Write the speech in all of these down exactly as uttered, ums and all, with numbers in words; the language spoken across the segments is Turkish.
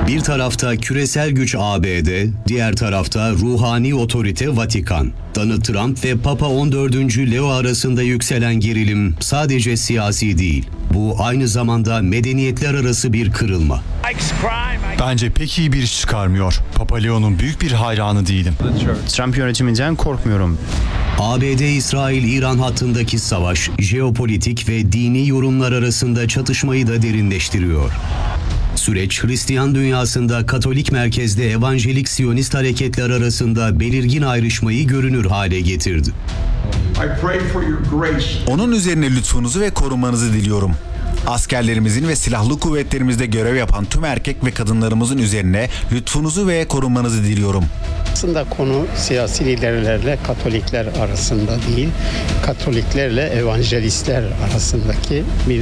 Bir tarafta küresel güç A B D, diğer tarafta ruhani otorite Vatikan. Donald Trump ve Papa on dördüncü Leo arasında yükselen gerilim sadece siyasi değil. Bu aynı zamanda medeniyetler arası bir kırılma. Bence pek iyi bir iş çıkarmıyor. Papa Leo'nun büyük bir hayranı değilim. Trump yönetiminden korkmuyorum. A B D-İsrail-İran hattındaki savaş, jeopolitik ve dini yorumlar arasında çatışmayı da derinleştiriyor. Süreç, Hristiyan dünyasında Katolik merkezde evanjelik Siyonist hareketler arasında belirgin ayrışmayı görünür hale getirdi. Onun üzerine lütfunuzu ve korumanızı diliyorum. Askerlerimizin ve silahlı kuvvetlerimizde görev yapan tüm erkek ve kadınlarımızın üzerine lütfunuzu ve korumanızı diliyorum. Aslında konu siyasi liderlerle Katolikler arasında değil, Katoliklerle evangelistler arasındaki bir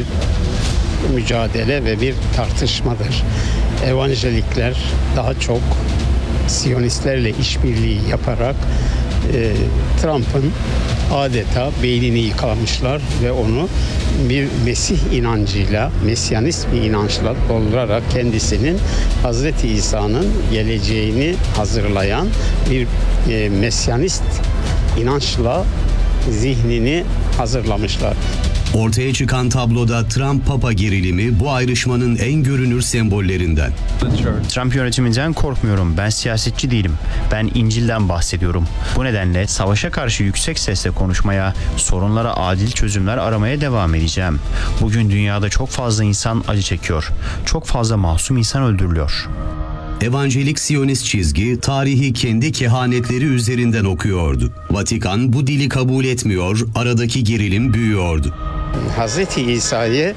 mücadele ve bir tartışmadır. Evangelikler daha çok Siyonistlerle işbirliği yaparak e, Trump'ın adeta beynini yıkamışlar ve onu bir Mesih inancıyla, Mesyanist bir inançla doldurarak kendisinin Hazreti İsa'nın geleceğini hazırlayan bir e, Mesyanist inançla zihnini hazırlamışlar. Ortaya çıkan tabloda Trump-Papa gerilimi bu ayrışmanın en görünür sembollerinden. Trump yönetiminden korkmuyorum. Ben siyasetçi değilim. Ben İncil'den bahsediyorum. Bu nedenle savaşa karşı yüksek sesle konuşmaya, sorunlara adil çözümler aramaya devam edeceğim. Bugün dünyada çok fazla insan acı çekiyor. Çok fazla masum insan öldürülüyor. Evangelik Siyonist çizgi tarihi kendi kehanetleri üzerinden okuyordu. Vatikan bu dili kabul etmiyor, aradaki gerilim büyüyordu. Hazreti İsa'yı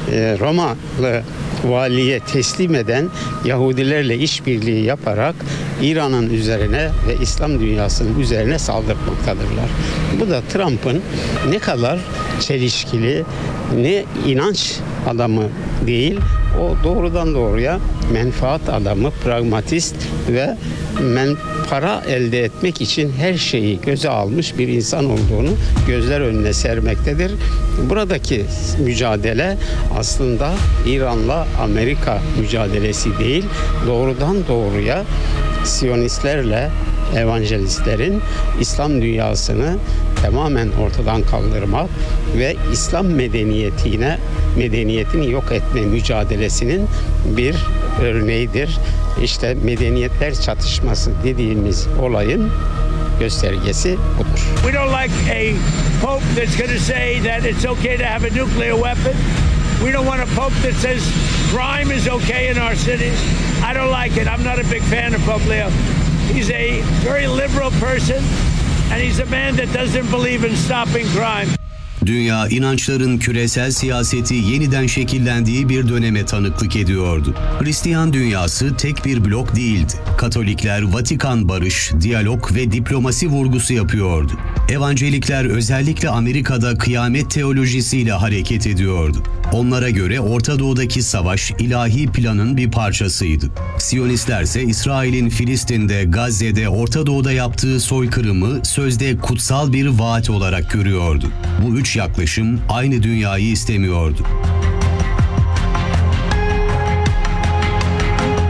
Romalı valiye teslim eden Yahudilerle işbirliği yaparak İran'ın üzerine ve İslam dünyasının üzerine saldırmaktadırlar. Bu da Trump'ın ne kadar çelişkili, ne inanç adamı değil, o doğrudan doğruya menfaat adamı, pragmatist ve men para elde etmek için her şeyi göze almış bir insan olduğunu gözler önüne sermektedir. Buradaki mücadele aslında İran'la Amerika mücadelesi değil, doğrudan doğruya Siyonistlerle evangelistlerin İslam dünyasını tamamen ortadan kaldırmak ve İslam medeniyetine medeniyetini yok etme mücadelesinin bir örneğidir. İşte medeniyetler çatışması dediğimiz olayın göstergesi budur. We don't like a pope that's going to say that it's okay to have a nuclear weapon. We don't want a pope that says crime is okay in our cities. I don't like it. I'm not a big fan of Pope Leo. He's a very liberal person and he's a man that doesn't believe in stopping crime. Dünya inançların küresel siyaseti yeniden şekillendiği bir döneme tanıklık ediyordu. Hristiyan dünyası tek bir blok değildi. Katolikler Vatikan barış, diyalog ve diplomasi vurgusu yapıyordu. Evangelikler özellikle Amerika'da kıyamet teolojisiyle hareket ediyordu. Onlara göre Orta Doğu'daki savaş ilahi planın bir parçasıydı. Siyonistler ise İsrail'in Filistin'de, Gazze'de, Orta Doğu'da yaptığı soykırımı sözde kutsal bir vaat olarak görüyordu. Bu üç yaklaşım aynı dünyayı istemiyordu.